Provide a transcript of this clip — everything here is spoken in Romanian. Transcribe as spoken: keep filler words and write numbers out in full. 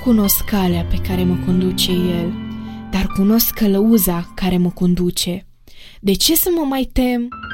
cunosc calea pe care mă conduce El, dar cunosc călăuza care mă conduce. De ce să mă mai tem?